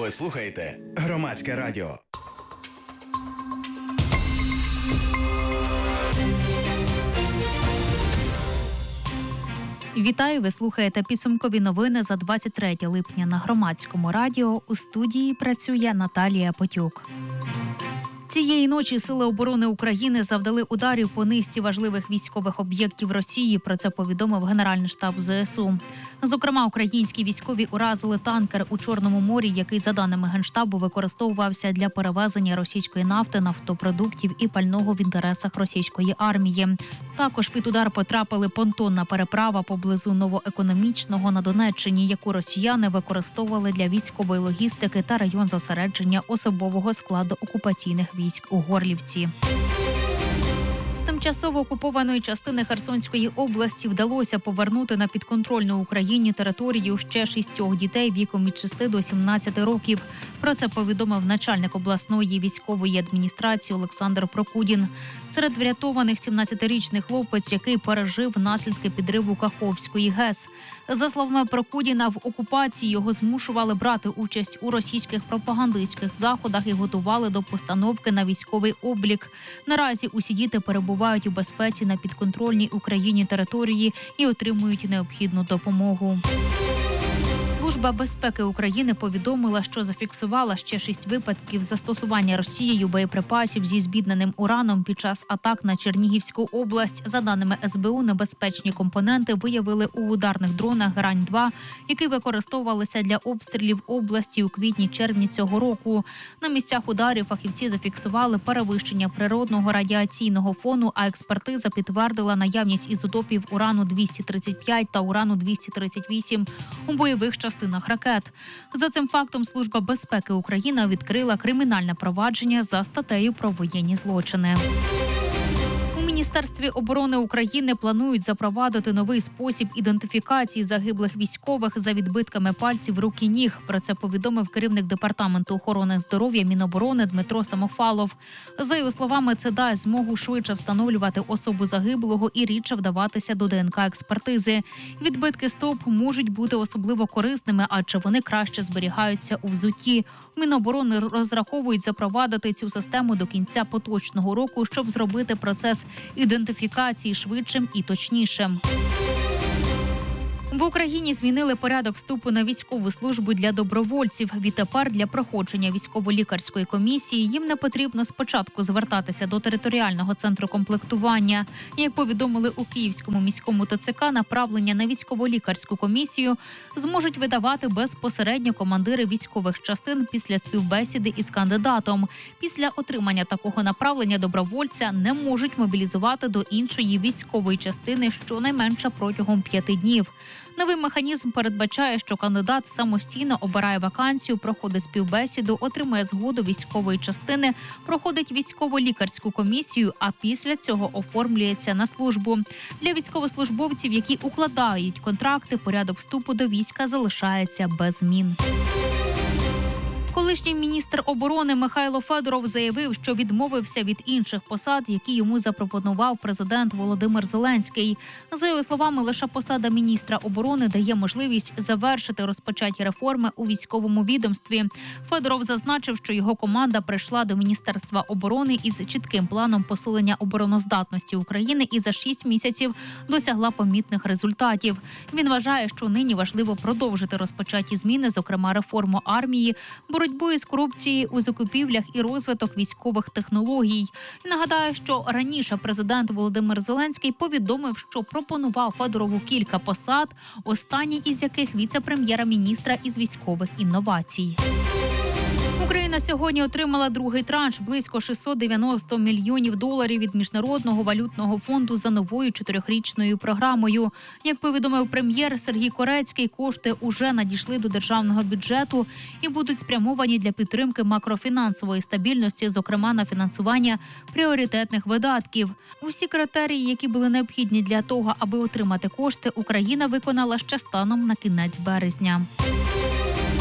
Ви слухаєте Громадське радіо. Вітаю, ви слухаєте підсумкові новини за 23 липня на Громадському радіо. У студії працює Наталія Потюк. Цієї ночі Сили оборони України завдали ударів по низці важливих військових об'єктів Росії. Про це повідомив Генеральний штаб ЗСУ. Зокрема, українські військові уразили танкер у Чорному морі, який, за даними Генштабу, використовувався для перевезення російської нафти, нафтопродуктів і пального в інтересах російської армії. Також під удар потрапили понтонна переправа поблизу Новоекономічного на Донеччині, яку росіяни використовували для військової логістики, та район зосередження особового складу окупаційних військ у Горлівці. З тимчасово окупованої частини Херсонської області вдалося повернути на підконтрольну Україні територію ще 6 дітей віком від 6 до 17 років. Про це повідомив начальник обласної військової адміністрації Олександр Прокудін. Серед врятованих 17-річний хлопець, який пережив наслідки підриву Каховської ГЕС. За словами Прокудіна, в окупації його змушували брати участь у російських пропагандистських заходах і готували до постановки на військовий облік. Наразі усі діти перебувають у безпеці на підконтрольній Україні території і отримують необхідну допомогу. Служба безпеки України повідомила, що зафіксувала ще 6 випадків застосування Росією боєприпасів зі збідненим ураном під час атак на Чернігівську область. За даними СБУ, небезпечні компоненти виявили у ударних дронах «Грань-2», які використовувалися для обстрілів області у квітні-червні цього року. На місцях ударів фахівці зафіксували перевищення природного радіаційного фону, а експертиза підтвердила наявність ізотопів урану-235 та урану-238 у бойових частинах ракет. За цим фактом Служба безпеки України відкрила кримінальне провадження за статтею про воєнні злочини. У Міністерстві оборони України планують запровадити новий спосіб ідентифікації загиблих військових за відбитками пальців рук і ніг. Про це повідомив керівник Департаменту охорони здоров'я Міноборони Дмитро Самофалов. За його словами, це дасть змогу швидше встановлювати особу загиблого і рідше вдаватися до ДНК-експертизи. Відбитки стоп можуть бути особливо корисними, адже вони краще зберігаються у взутті. Міноборони розраховують запровадити цю систему до кінця поточного року, щоб зробити процес ідентифікації швидшим і точнішим. В Україні змінили порядок вступу на військову службу для добровольців. Відтепер для проходження військово-лікарської комісії їм не потрібно спочатку звертатися до територіального центру комплектування. Як повідомили у Київському міському ТЦК, направлення на військово-лікарську комісію зможуть видавати безпосередньо командири військових частин після співбесіди із кандидатом. Після отримання такого направлення добровольця не можуть мобілізувати до іншої військової частини щонайменше протягом 5 днів. Новий механізм передбачає, що кандидат самостійно обирає вакансію, проходить співбесіду, отримує згоду військової частини, проходить військово-лікарську комісію, а після цього оформлюється на службу. Для військовослужбовців, які укладають контракти, порядок вступу до війська залишається без змін. Колишній міністр оборони Михайло Федоров заявив, що відмовився від інших посад, які йому запропонував президент Володимир Зеленський. За його словами, лише посада міністра оборони дає можливість завершити розпочаті реформи у військовому відомстві. Федоров зазначив, що його команда прийшла до Міністерства оборони із чітким планом посилення обороноздатності України і за 6 місяців досягла помітних результатів. Він вважає, що нині важливо продовжити розпочаті зміни, зокрема реформу армії, боротьбу із корупцією у закупівлях і розвиток військових технологій. Нагадаю, що раніше президент Володимир Зеленський повідомив, що пропонував Федорову кілька посад, останній із яких віце-прем'єра-міністра із військових інновацій. Україна сьогодні отримала другий транш – близько $690 мільйонів від Міжнародного валютного фонду за новою 4-річною програмою. Як повідомив прем'єр Сергій Корецький, кошти уже надійшли до державного бюджету і будуть спрямовані для підтримки макрофінансової стабільності, зокрема на фінансування пріоритетних видатків. Усі критерії, які були необхідні для того, аби отримати кошти, Україна виконала ще станом на кінець березня.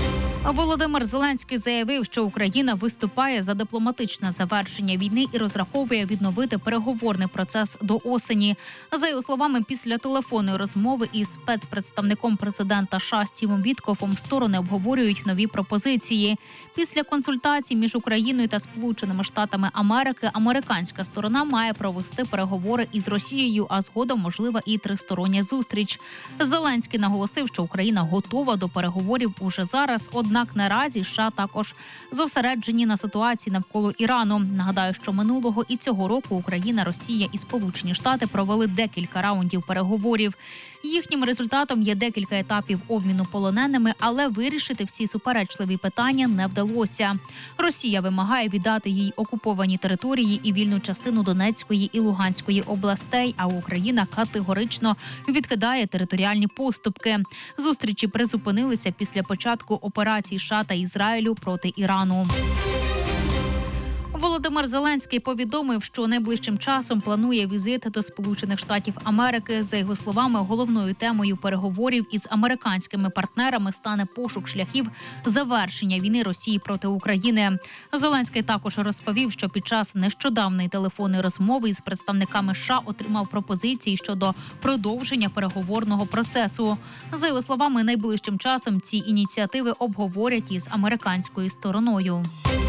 Володимир Зеленський заявив, що Україна виступає за дипломатичне завершення війни і розраховує відновити переговорний процес до осені. За його словами, після телефонної розмови із спецпредставником президента США Стівом Віткофом сторони обговорюють нові пропозиції. Після консультацій між Україною та Сполученими Штатами Америки американська сторона має провести переговори із Росією, а згодом можлива і тристороння зустріч. Зеленський наголосив, що Україна готова до переговорів уже зараз, однак наразі США також зосереджені на ситуації навколо Ірану. Нагадаю, що минулого і цього року Україна, Росія і Сполучені Штати провели декілька раундів переговорів. Їхнім результатом є декілька етапів обміну полоненими, але вирішити всі суперечливі питання не вдалося. Росія вимагає віддати їй окуповані території і вільну частину Донецької і Луганської областей, а Україна категорично відкидає територіальні поступки. Зустрічі призупинилися після початку операції США та Ізраїлю проти Ірану. Володимир Зеленський повідомив, що найближчим часом планує візит до Сполучених Штатів Америки. За його словами, головною темою переговорів із американськими партнерами стане пошук шляхів завершення війни Росії проти України. Зеленський також розповів, що під час нещодавної телефонної розмови із представниками США отримав пропозиції щодо продовження переговорного процесу. За його словами, найближчим часом ці ініціативи обговорять із американською стороною.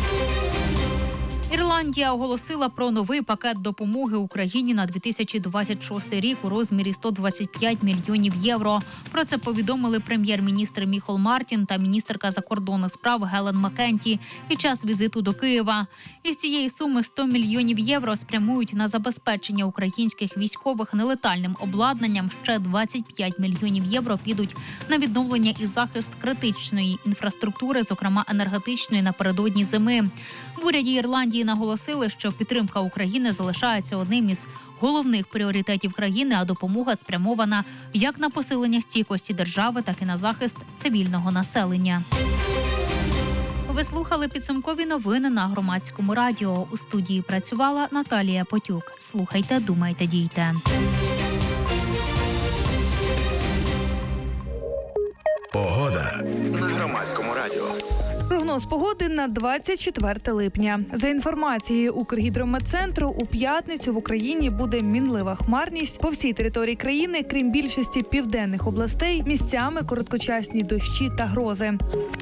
Ірландія оголосила про новий пакет допомоги Україні на 2026 рік у розмірі 125 мільйонів євро. Про це повідомили прем'єр-міністр Міхол Мартін та міністерка закордонних справ Гелен Маккенті під час візиту до Києва. Із цієї суми 100 мільйонів євро спрямують на забезпечення українських військових нелетальним обладнанням. Ще 25 мільйонів євро підуть на відновлення і захист критичної інфраструктури, зокрема енергетичної, напередодні зими. В уряді Ірландії наголосили, що підтримка України залишається одним із головних пріоритетів країни, а допомога спрямована як на посилення стійкості держави, так і на захист цивільного населення. Ви слухали підсумкові новини на Громадському радіо. У студії працювала Наталія Потюк. Слухайте, думайте, дійте. Погода на Громадському радіо. Прогноз погоди на 24 липня. За інформацією Укргідрометцентру, у п'ятницю в Україні буде мінлива хмарність. По всій території країни, крім більшості південних областей, місцями короткочасні дощі та грози.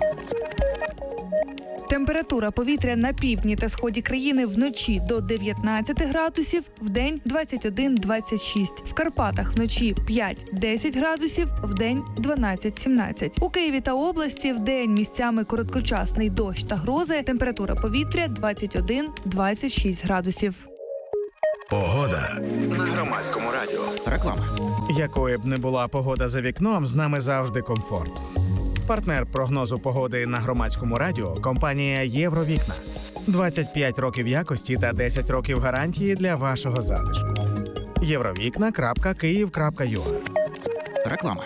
Температура повітря на півдні та сході країни вночі до 19 градусів, вдень 21-26. В Карпатах вночі 5-10 градусів, вдень 12-17. У Києві та області вдень місцями короткочасний дощ та грози. Температура повітря 21-26 градусів. Погода на Громадському радіо. Реклама. Якою б не була погода за вікном, з нами завжди комфорт. Партнер прогнозу погоди на Громадському радіо – компанія «Євровікна». 25 років якості та 10 років гарантії для вашого затишку. Євровікна.Київ.ua. Реклама.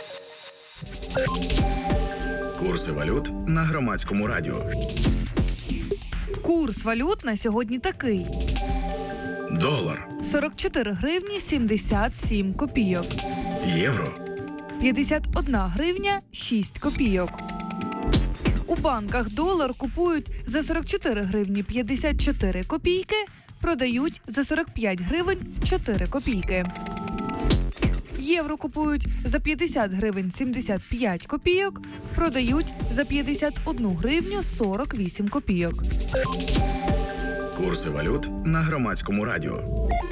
Курси валют на Громадському радіо. Курс валют на сьогодні такий. Долар. 44 гривні 77 копійок. Євро. 51 гривня 6 копійок. У банках долар купують за 44 гривні 54 копійки, продають за 45 гривень 4 копійки. Євро купують за 50 гривень 75 копійок, продають за 51 гривню 48 копійок. Курси валют на Громадському радіо.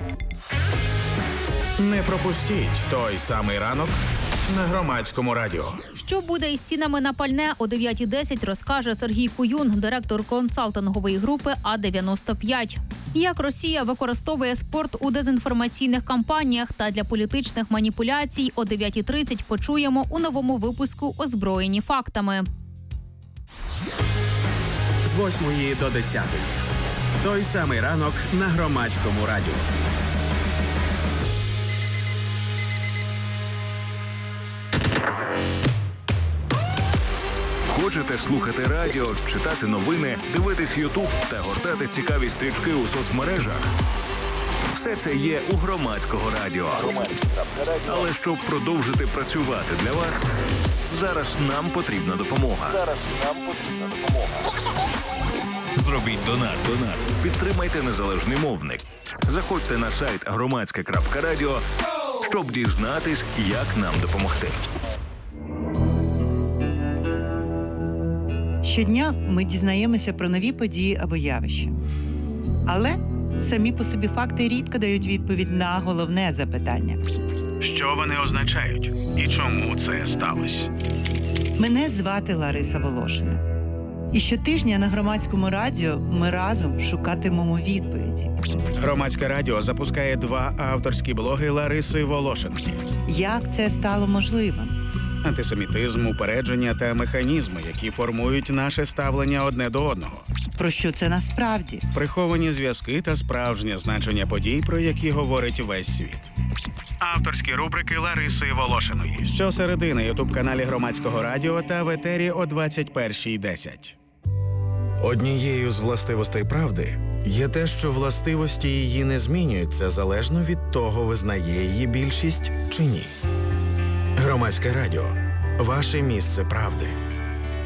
Не пропустіть той самий ранок на Громадському радіо. Що буде із цінами на пальне о 9:10, розкаже Сергій Куюн, директор консалтингової групи А-95. Як Росія використовує спорт у дезінформаційних кампаніях та для політичних маніпуляцій о 9:30 почуємо у новому випуску «Озброєні фактами». З 8 до 10. Той самий ранок на Громадському радіо. Хочете слухати радіо, читати новини, дивитись YouTube та гортати цікаві стрічки у соцмережах? Все Все це є у Громадського радіо. Але щоб продовжити працювати для вас, зараз нам потрібна допомога. Зробіть донат. Підтримайте незалежний мовник. Заходьте на сайт громадське.радіо, щоб дізнатись, як нам допомогти. Щодня ми дізнаємося про нові події або явища. Але самі по собі факти рідко дають відповідь на головне запитання. Що вони означають і чому це сталося? Мене звати Лариса Волошина. І щотижня на Громадському радіо ми разом шукатимемо відповіді. Громадське радіо запускає 2 авторські блоги Лариси Волошиної. Як це стало можливим? Антисемітизм, упередження та механізми, які формують наше ставлення одне до одного. Про що це насправді? Приховані зв'язки та справжнє значення подій, про які говорить весь світ. Авторські рубрики Лариси Волошиної. Щосереди на ютуб-каналі Громадського радіо та в етері о 21:10. Однією з властивостей правди є те, що властивості її не змінюються залежно від того, визнає її більшість чи ні. Громадське радіо – ваше місце правди.